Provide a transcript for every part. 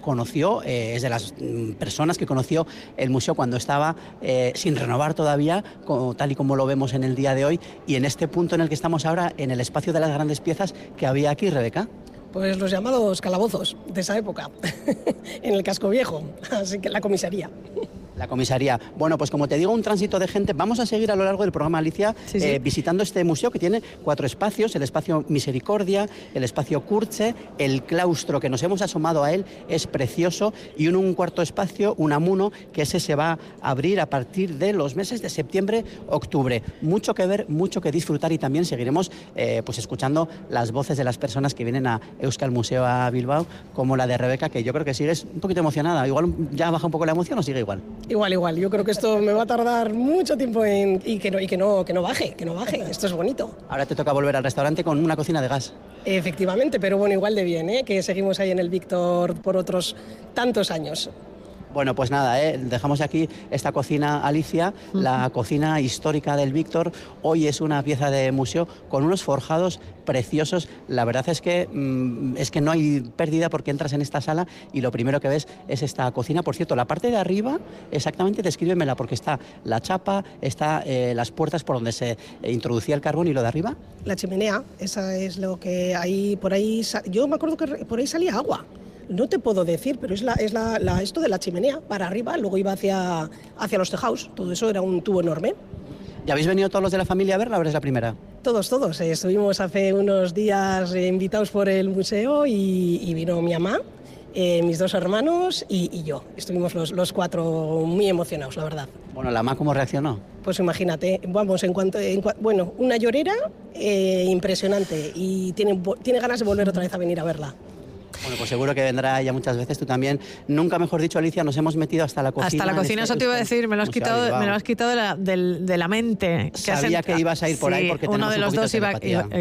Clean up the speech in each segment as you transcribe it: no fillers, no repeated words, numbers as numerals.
conoció, es de las personas que conoció el museo cuando estaba sin renovar todavía, tal y como lo vemos en el día de hoy, y en este punto en el que estamos ahora, en el espacio de las grandes piezas que había aquí, Rebeca. Pues los llamados calabozos de esa época, en el casco viejo, así que la comisaría. La comisaría. Bueno, pues como te digo, un tránsito de gente. Vamos a seguir a lo largo del programa, Alicia, visitando este museo que tiene 4 espacios: el espacio Misericordia, el espacio Curche, el claustro, que nos hemos asomado a él, es precioso, y un cuarto espacio, Unamuno, que ese se va a abrir a partir de los meses de septiembre, octubre. Mucho que ver, mucho que disfrutar, y también seguiremos pues escuchando las voces de las personas que vienen a Euskal Museo a Bilbao, como la de Rebeca, que yo creo que sigues un poquito emocionada. Igual ya baja un poco la emoción, ¿o sigue igual? Igual. Yo creo que esto me va a tardar mucho tiempo y que no baje. Esto es bonito. Ahora te toca volver al restaurante con una cocina de gas. Efectivamente, pero bueno, igual de bien, que seguimos ahí en el Víctor por otros tantos años. Bueno, pues nada, dejamos aquí esta cocina, Alicia, la cocina histórica del Víctor. Hoy es una pieza de museo con unos forjados preciosos. La verdad es que no hay pérdida, porque entras en esta sala y lo primero que ves es esta cocina. Por cierto, la parte de arriba, exactamente, descríbemela, porque está la chapa, está las puertas por donde se introducía el carbón, y lo de arriba. La chimenea, esa es lo que hay por ahí. Yo me acuerdo que por ahí salía agua. No te puedo decir, pero es esto de la chimenea para arriba, luego iba hacia los tejados. Todo eso era un tubo enorme. ¿Ya habéis venido todos los de la familia a verla o eres la primera? Todos. Estuvimos hace unos días invitados por el museo y vino mi mamá, mis 2 hermanos y yo. Estuvimos los 4 muy emocionados, la verdad. Bueno, ¿la mamá cómo reaccionó? Pues imagínate, vamos, una llorera impresionante, y tiene ganas de volver otra vez a venir a verla. Bueno, pues seguro que vendrá ya muchas veces. Tú también. Nunca mejor dicho, Alicia, nos hemos metido hasta la cocina. Hasta la cocina, eso te iba a decir, me lo has quitado de la mente. Sabía que ibas a ir por ahí, porque uno de los dos iba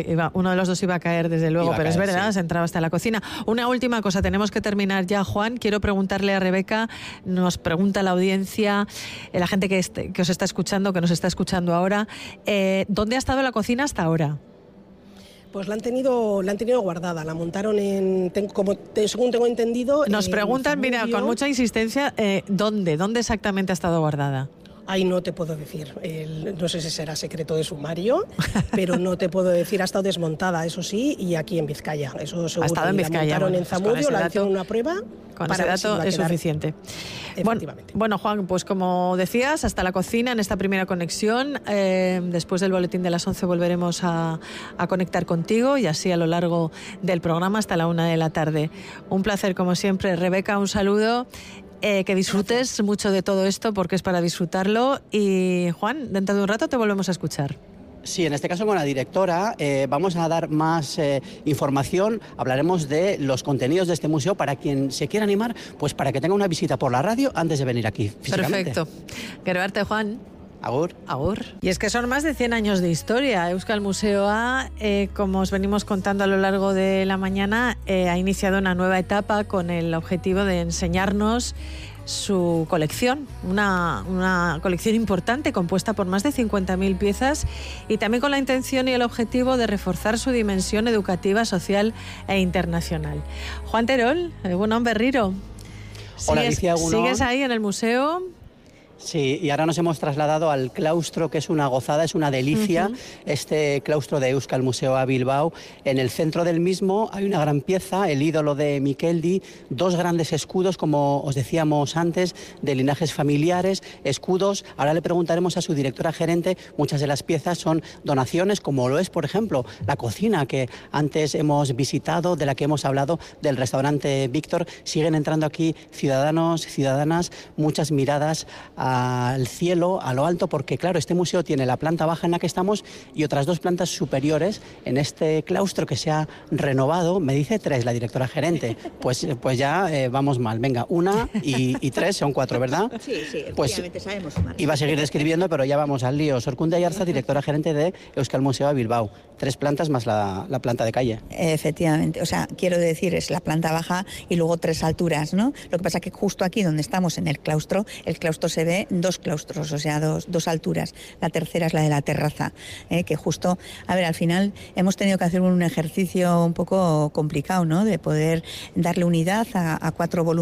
a caer, desde luego, pero es verdad, se entraba hasta la cocina. Una última cosa, tenemos que terminar ya, Juan. Quiero preguntarle a Rebeca, nos pregunta la audiencia, la gente que os está escuchando, que nos está escuchando ahora, ¿dónde ha estado la cocina hasta ahora? Pues la han tenido guardada, la montaron según tengo entendido. Nos preguntan, mira, con mucha insistencia, ¿dónde exactamente ha estado guardada? Ay, no te puedo decir, no sé si será secreto de sumario, pero no te puedo decir. Ha estado desmontada, eso sí, y aquí en Vizcaya, eso seguro. Ha estado en Vizcaya. La montaron en Zamudio, la hicieron una prueba. Con ese dato es suficiente. Bueno, Juan, pues como decías, hasta la cocina en esta primera conexión. Después del boletín de las 11 volveremos a conectar contigo, y así a lo largo del programa hasta la 1 de la tarde. Un placer, como siempre. Rebeca, un saludo. Que disfrutes mucho de todo esto, porque es para disfrutarlo. Y Juan, dentro de un rato te volvemos a escuchar. Sí, en este caso con la directora vamos a dar más información. Hablaremos de los contenidos de este museo para quien se quiera animar, pues para que tenga una visita por la radio antes de venir aquí físicamente. Perfecto. Quiero verte, Juan. Agur. Y es que son más de 100 años de historia. Euskal Museo A, como os venimos contando a lo largo de la mañana, ha iniciado una nueva etapa con el objetivo de enseñarnos su colección, una colección importante compuesta por más de 50.000 piezas, y también con la intención y el objetivo de reforzar su dimensión educativa, social e internacional. Juan Terol, egun on berriro. Hola, Alicia, ¿Sigues ahí en el museo? Sí, y ahora nos hemos trasladado al claustro, que es una gozada, es una delicia, este claustro de Euskal Museo a Bilbao. En el centro del mismo hay una gran pieza, el ídolo de Mikeldi, 2 grandes escudos, como os decíamos antes, de linajes familiares, escudos. Ahora le preguntaremos a su directora gerente, muchas de las piezas son donaciones, como lo es, por ejemplo, la cocina que antes hemos visitado, de la que hemos hablado, del restaurante Víctor. Siguen entrando aquí ciudadanos, ciudadanas, muchas miradas al cielo, a lo alto, porque claro, este museo tiene la planta baja en la que estamos y otras 2 plantas superiores en este claustro que se ha renovado. Me dice 3 la directora gerente, pues ya vamos mal. Venga, 1 y 3 son 4, ¿verdad? Sí, pues sabemos sumar. Iba a seguir describiendo, pero ya vamos al lío. Sorkunde Ayarza, directora gerente de Euskal Museo a Bilbao. 3 plantas más la planta de calle. Efectivamente, o sea, quiero decir, es la planta baja y luego 3 alturas, ¿no? Lo que pasa es que justo aquí donde estamos, en el claustro se ve 2 claustros, o sea, dos alturas. La tercera es la de la terraza, que justo, a ver, al final hemos tenido que hacer un ejercicio un poco complicado, ¿no? De poder darle unidad a 4 volúmenes